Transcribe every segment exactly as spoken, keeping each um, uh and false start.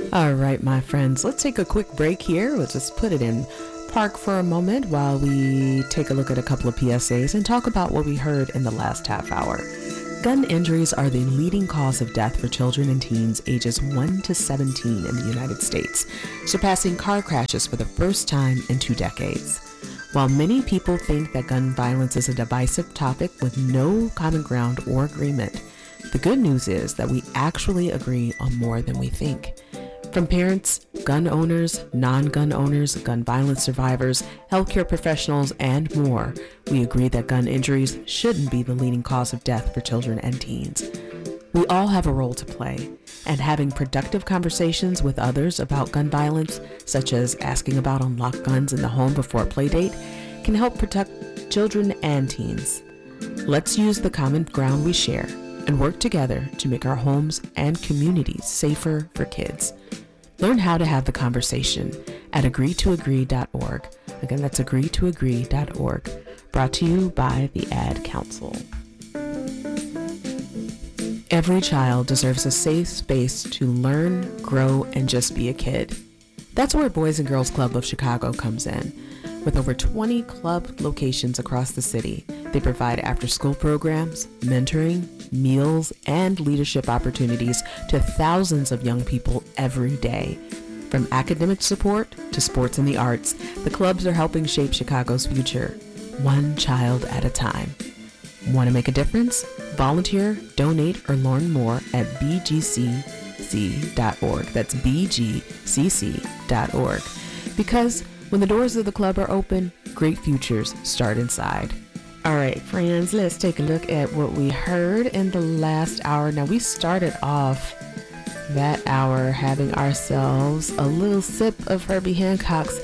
All right, my friends, let's take a quick break here. Let's just put it in park for a moment while we take a look at a couple of P S As and talk about what we heard in the last half hour. Gun injuries are the leading cause of death for children and teens ages one to seventeen in the United States, surpassing car crashes for the first time in two decades. While many people think that gun violence is a divisive topic with no common ground or agreement, the good news is that we actually agree on more than we think. From parents, gun owners, non-gun owners, gun violence survivors, healthcare professionals, and more, we agree that gun injuries shouldn't be the leading cause of death for children and teens. We all have a role to play, and having productive conversations with others about gun violence, such as asking about unlocked guns in the home before a play date, can help protect children and teens. Let's use the common ground we share and work together to make our homes and communities safer for kids. Learn how to have the conversation at agree to agree dot org. Again, that's agree to agree dot org. Brought to you by the Ad Council. Every child deserves a safe space to learn, grow, and just be a kid. That's where Boys and Girls Club of Chicago comes in. With over twenty club locations across the city, they provide after-school programs, mentoring, meals, and leadership opportunities to thousands of young people every day. From academic support to sports and the arts, the clubs are helping shape Chicago's future, one child at a time. Want to make a difference? Volunteer, donate, or learn more at b g c c dot org. That's b g c c dot org. Because when the doors of the club are open, great futures start inside. All right, friends, let's take a look at what we heard in the last hour. Now, we started off that hour having ourselves a little sip of Herbie Hancock's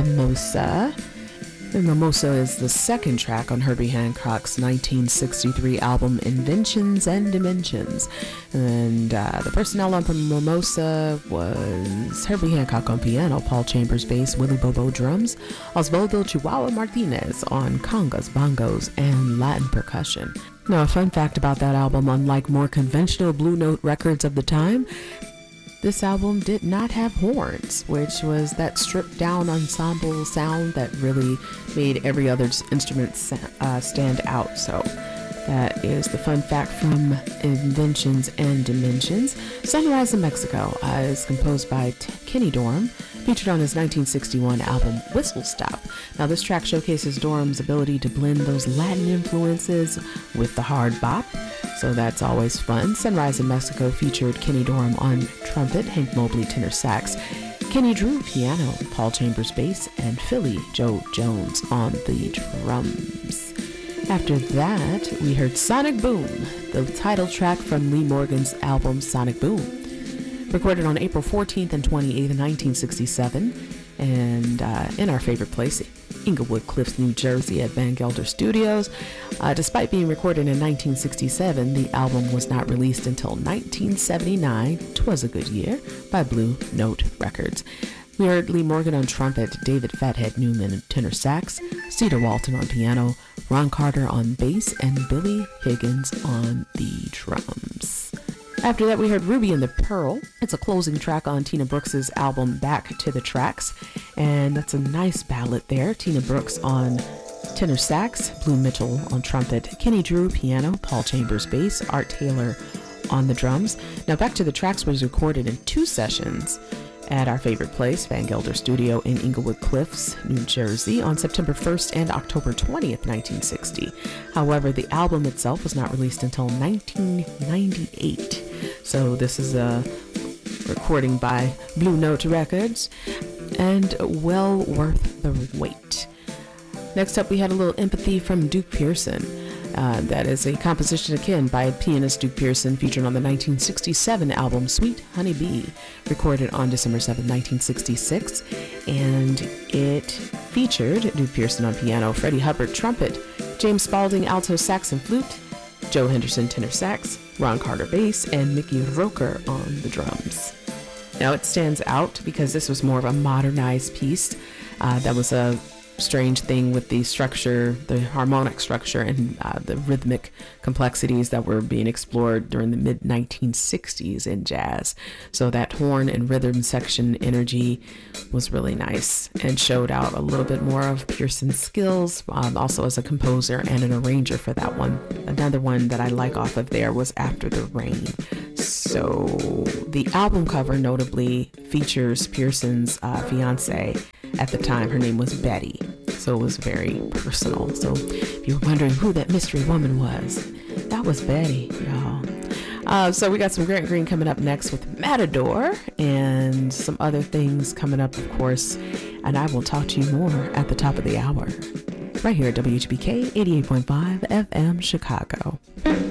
Mimosa. And Mimosa is the second track on Herbie Hancock's nineteen sixty-three album Inventions and Dimensions. And uh, the personnel on Mimosa was Herbie Hancock on piano, Paul Chambers bass, Willie Bobo drums, Osvaldo Chihuahua Martinez on congas, bongos, and Latin percussion. Now, a fun fact about that album, unlike more conventional Blue Note records of the time, this album did not have horns, which was that stripped down ensemble sound that really made every other instrument uh, stand out. So that is the fun fact from Inventions and Dimensions. Sunrise in Mexico uh, is composed by T- Kenny Dorham, featured on his nineteen sixty-one album Whistle Stop. Now, this track showcases Dorham's ability to blend those Latin influences with the hard bop, so that's always fun. Sunrise in Mexico featured Kenny Dorham on trumpet, Hank Mobley tenor sax, Kenny Drew piano, Paul Chambers bass, and Philly Joe Jones on the drums. After that, we heard Sonic Boom, the title track from Lee Morgan's album Sonic Boom, recorded on April fourteenth and twenty-eighth, nineteen sixty-seven, and uh, in our favorite place, Inglewood Cliffs, New Jersey at Van Gelder Studios. Uh, despite being recorded in nineteen sixty-seven, the album was not released until nineteen seventy-nine, 'Twas a Good Year, by Blue Note Records. We heard Lee Morgan on trumpet, David Fathead Newman on tenor sax, Cedar Walton on piano, Ron Carter on bass, and Billy Higgins on the drums. After that, we heard Ruby and the Pearl. It's a closing track on Tina Brooks' album Back to the Tracks, and that's a nice ballad there. Tina Brooks on tenor sax, Blue Mitchell on trumpet, Kenny Drew piano, Paul Chambers bass, Art Taylor on the drums. Now, Back to the Tracks was recorded in two sessions at our favorite place, Van Gelder Studio in Inglewood Cliffs, New Jersey, on September first and October twentieth, nineteen sixty. However, the album itself was not released until nineteen ninety-eight. So this is a recording by Blue Note Records, and well worth the wait. Next up, we had a little Empathy from Duke Pearson. Uh, that is a composition akin by pianist Duke Pearson, featured on the nineteen sixty-seven album Sweet Honey Bee, recorded on December seventh, nineteen sixty-six, and it featured Duke Pearson on piano, Freddie Hubbard trumpet, James Spaulding alto sax and flute, Joe Henderson tenor sax, Ron Carter bass, and Mickey Roker on the drums. Now, it stands out because this was more of a modernized piece uh, that was a strange thing with the structure, the harmonic structure, and uh, the rhythmic complexities that were being explored during the mid nineteen sixties in jazz. So that horn and rhythm section energy was really nice and showed out a little bit more of Pearson's skills, um, also as a composer and an arranger for that one. Another one that I like off of there was After the Rain. So the album cover notably features Pearson's uh, fiance at the time. Her name was Betty, so it was very personal. So if you're wondering who that mystery woman was, that was Betty, y'all. Uh, so we got some Grant Green coming up next with Matador and some other things coming up, of course. And I will talk to you more at the top of the hour right here at W H B K eighty-eight point five F M Chicago.